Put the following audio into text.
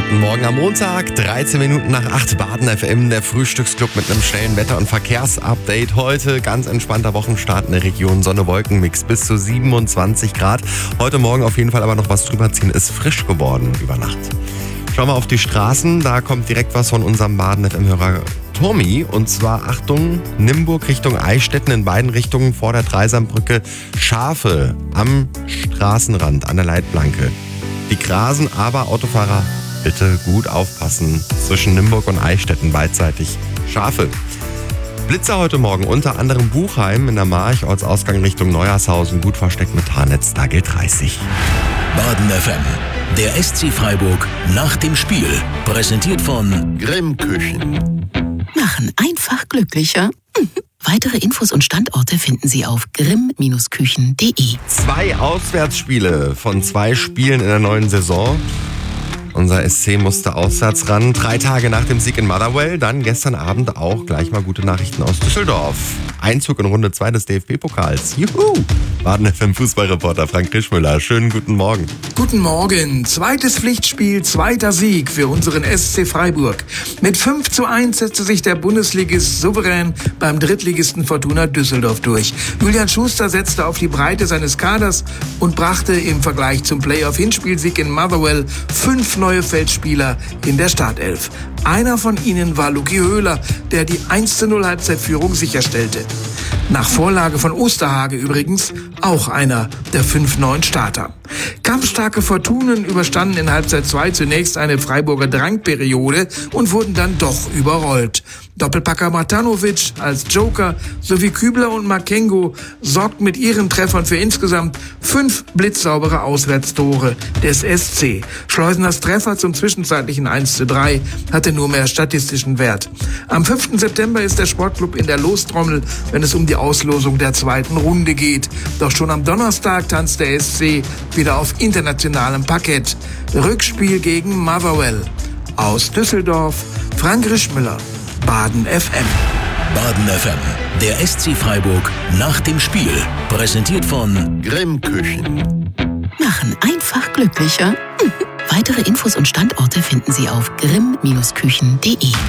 Guten Morgen am Montag, 13 Minuten nach 8, Baden FM, der Frühstücksclub mit einem schnellen Wetter- und Verkehrsupdate. Heute ganz entspannter Wochenstart in der Region, Sonne-Wolken-Mix bis zu 27 Grad. Heute Morgen auf jeden Fall aber noch was drüber ziehen, ist frisch geworden über Nacht. Schauen wir auf die Straßen, da kommt direkt was von unserem Baden FM-Hörer Tommy. Und zwar, Achtung, Nimburg Richtung Eichstätten in beiden Richtungen vor der Dreisambrücke. Schafe am Straßenrand an der Leitplanke. Die grasen, aber Autofahrer bitte gut aufpassen. Zwischen Nimburg und Eichstätten beidseitig Schafe. Blitzer heute Morgen, unter anderem Buchheim in der March, Ortsausgang Richtung Neuershausen, gut versteckt mit Tarnetz, da gilt 30. Baden FM, der SC Freiburg nach dem Spiel. Präsentiert von Grimm Küchen. Machen einfach glücklicher. Weitere Infos und Standorte finden Sie auf grimm-küchen.de. 2 Auswärtsspiele von 2 Spielen in der neuen Saison. Unser SC musste auswärts ran, 3 Tage nach dem Sieg in Motherwell. Dann gestern Abend auch gleich mal gute Nachrichten aus Düsseldorf. Einzug in Runde 2 des DFB-Pokals. Juhu! Baden FM Fußballreporter Frank Rischmüller. Schönen guten Morgen. Guten Morgen. Zweites Pflichtspiel, zweiter Sieg für unseren SC Freiburg. Mit 5:1 setzte sich der Bundesligist souverän beim Drittligisten Fortuna Düsseldorf durch. Julian Schuster setzte auf die Breite seines Kaders und brachte im Vergleich zum Playoff-Hinspielsieg in Motherwell 5 neue Feldspieler in der Startelf. Einer von ihnen war Luki Höhler, der die 1:0 Halbzeitführung sicherstellte. Nach Vorlage von Osterhage übrigens auch einer der 5 neuen Starter. Kampfstarke Fortunen überstanden in Halbzeit 2 zunächst eine Freiburger Drangperiode und wurden dann doch überrollt. Doppelpacker Matanovic als Joker sowie Kübler und Makengo sorgten mit ihren Treffern für insgesamt 5 blitzsaubere Auswärtstore des SC. Schleuseners Treffer zum zwischenzeitlichen 1:3 hatte nur mehr statistischen Wert. Am 5. September ist der Sportclub in der Lostrommel, wenn es um die Auslosung der zweiten Runde geht. Doch schon am Donnerstag tanzt der SC wieder auf internationalem Parkett. Rückspiel gegen Motherwell. Aus Düsseldorf, Frank Rischmüller, Baden FM. Baden FM, der SC Freiburg nach dem Spiel. Präsentiert von Grimm Küchen. Machen einfach glücklicher. Weitere Infos und Standorte finden Sie auf grimm-küchen.de.